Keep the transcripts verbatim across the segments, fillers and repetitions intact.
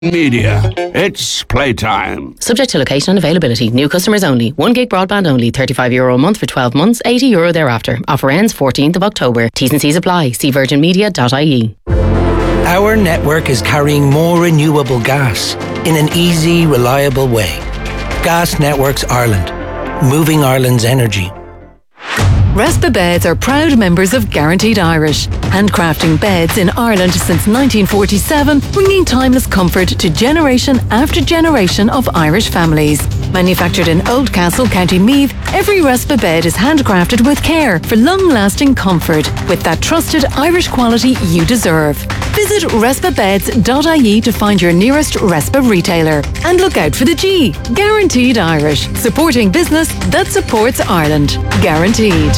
Media. It's playtime. Subject to location and availability. New customers only. One gig broadband only. thirty-five euro a month for twelve months. eighty euro thereafter. Offer ends fourteenth of October. T's and C's apply. See virgin media dot I E. Our network is carrying more renewable gas in an easy, reliable way. Gas Networks Ireland. Moving Ireland's energy. Respa Beds are proud members of Guaranteed Irish, handcrafting beds in Ireland since nineteen forty-seven, bringing timeless comfort to generation after generation of Irish families. Manufactured in Oldcastle, County Meath, every Respa bed is handcrafted with care for long-lasting comfort with that trusted Irish quality you deserve. Visit respa beds dot I E to find your nearest Respa retailer. And look out for the G, Guaranteed Irish, supporting business that supports Ireland. Guaranteed.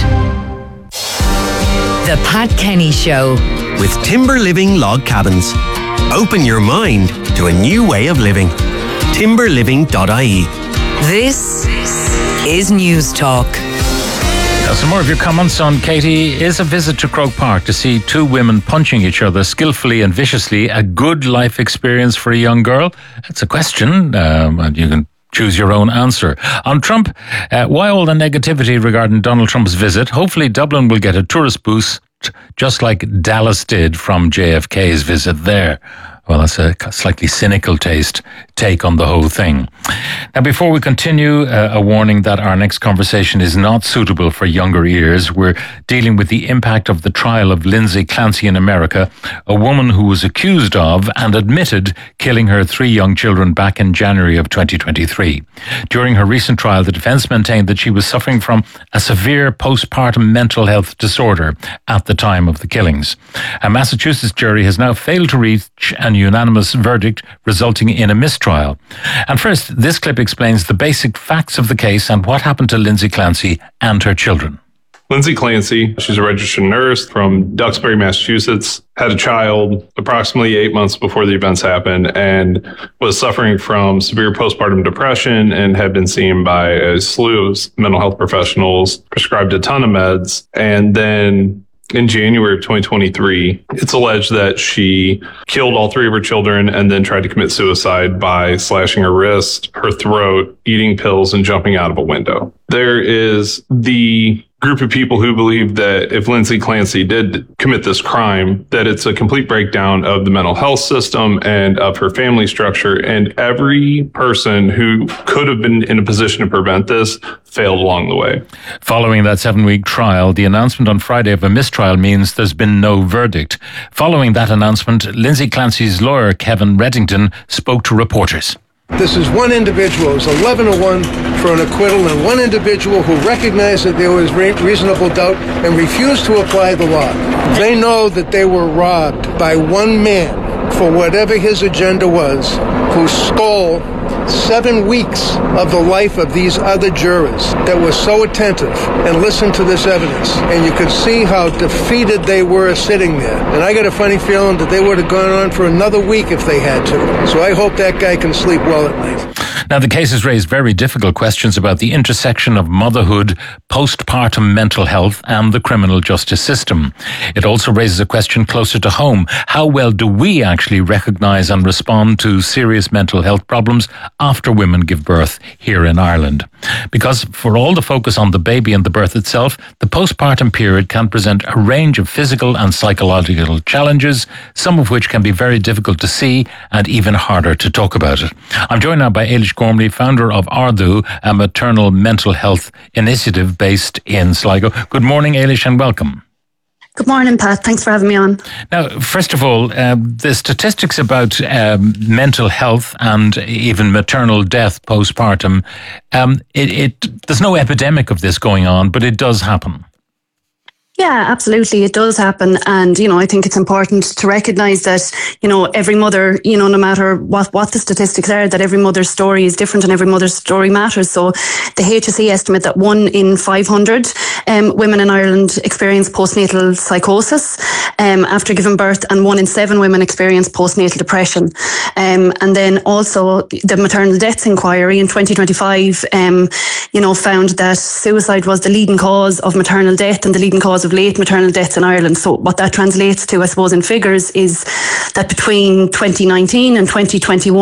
The Pat Kenny Show with Timber Living Log Cabins. Open your mind to a new way of living. timber living dot I E. This is News Talk. Now, some more of your comments on Katie. Is a visit to Croke Park to see two women punching each other skillfully and viciously a good life experience for a young girl? It's a question, um, and you can choose your own answer. On Trump, uh, why all the negativity regarding Donald Trump's visit? Hopefully Dublin will get a tourist boost just like Dallas did from J F K's visit there. Well, that's a slightly cynical taste take on the whole thing. Now, before we continue, uh, a warning that our next conversation is not suitable for younger ears. We're dealing with the impact of the trial of Lindsay Clancy in America, a woman who was accused of and admitted killing her three young children back in January of twenty twenty-three. During her recent trial, the defence maintained that she was suffering from a severe postpartum mental health disorder at the time of the killings. A Massachusetts jury has now failed to reach an unanimous verdict, resulting in a mistrial. And first, this clip explains the basic facts of the case and what happened to Lindsay Clancy and her children. Lindsay Clancy, she's a registered nurse from Duxbury, Massachusetts, had a child approximately eight months before the events happened and was suffering from severe postpartum depression and had been seen by a slew of mental health professionals, prescribed a ton of meds, and then in January of twenty twenty-three, it's alleged that she killed all three of her children and then tried to commit suicide by slashing her wrist, her throat, eating pills, and jumping out of a window. There is the group of people who believe that if Lindsay Clancy did commit this crime, that it's a complete breakdown of the mental health system and of her family structure. And every person who could have been in a position to prevent this failed along the way. Following that seven-week trial, the announcement on Friday of a mistrial means there's been no verdict. Following that announcement, Lindsay Clancy's lawyer, Kevin Reddington, spoke to reporters. This is one individual. It's eleven to one for an acquittal, and one individual who recognized that there was re- reasonable doubt and refused to apply the law. They know that they were robbed by one man for whatever his agenda was, who stole seven weeks of the life of these other jurors that were so attentive and listened to this evidence. And you could see how defeated they were sitting there. And I got a funny feeling that they would have gone on for another week if they had to. So I hope that guy can sleep well at night. Now, the case has raised very difficult questions about the intersection of motherhood, postpartum mental health, and the criminal justice system. It also raises a question closer to home. How well do we actually recognise and respond to serious mental health problems after women give birth here in Ireland? Because for all the focus on the baby and the birth itself, the postpartum period can present a range of physical and psychological challenges, some of which can be very difficult to see and even harder to talk about it. I'm joined now by Ailish Gormley, founder of Ardú, a maternal mental health initiative based in Sligo. Good morning, Ailish, and welcome. Good morning, Pat. Thanks for having me on. Now, first of all, um, the statistics about um, mental health and even maternal death postpartum, um, it, it there's no epidemic of this going on, but it does happen. Yeah, absolutely. It does happen. And, you know, I think it's important to recognise that, you know, every mother, you know, no matter what, what the statistics are, that every mother's story is different and every mother's story matters. So the H S E estimate that one in five hundred um, women in Ireland experience postnatal psychosis um, after giving birth, and one in seven women experience postnatal depression. Um, and then also the maternal deaths inquiry in twenty twenty-five, um, you know, found that suicide was the leading cause of maternal death and the leading cause cause of late maternal deaths in Ireland. So what that translates to, I suppose, in figures is that between twenty nineteen and twenty twenty-one,